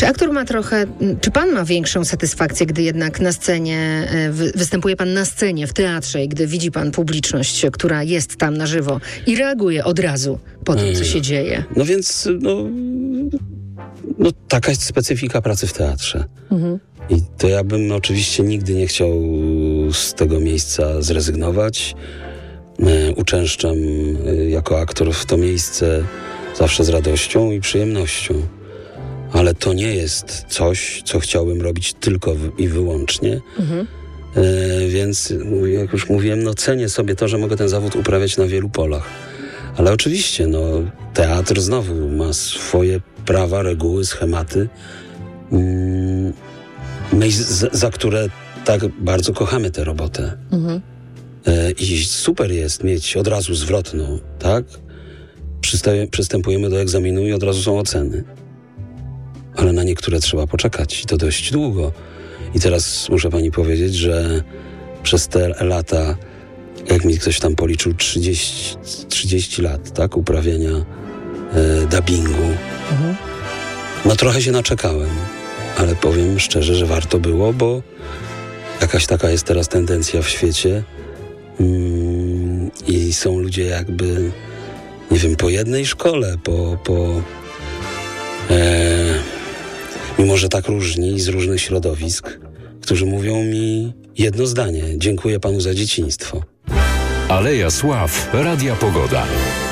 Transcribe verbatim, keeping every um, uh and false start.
Czy aktor ma trochę, czy pan ma większą satysfakcję, gdy jednak na scenie, wy, występuje pan na scenie, w teatrze i gdy widzi pan publiczność, która jest tam na żywo i reaguje od razu po tym, co się dzieje? No więc, no, no taka jest specyfika pracy w teatrze. Mhm. I to ja bym oczywiście nigdy nie chciał z tego miejsca zrezygnować. Uczęszczam jako aktor w to miejsce zawsze z radością i przyjemnością. Ale to nie jest coś, co chciałbym robić tylko i wyłącznie. Mhm. E, więc, jak już mówiłem, no cenię sobie to, że mogę ten zawód uprawiać na wielu polach. Ale oczywiście, no, teatr znowu ma swoje prawa, reguły, schematy, mm, my za, za które tak bardzo kochamy tę robotę. Mhm. E, I super jest mieć od razu zwrotną, tak? Przystaje, przystępujemy do egzaminu i od razu są oceny. Ale na niektóre trzeba poczekać i to dość długo. I teraz muszę pani powiedzieć, że przez te lata, jak mi ktoś tam policzył, trzydzieści, trzydzieści lat, tak, uprawiania e, dubbingu. Mhm. No trochę się naczekałem, ale powiem szczerze, że warto było, bo jakaś taka jest teraz tendencja w świecie mm, i są ludzie jakby, nie wiem, po jednej szkole, po... po e, mimo że tak różni z różnych środowisk, którzy mówią mi jedno zdanie: dziękuję panu za dzieciństwo. Aleja Sław, Radia Pogoda.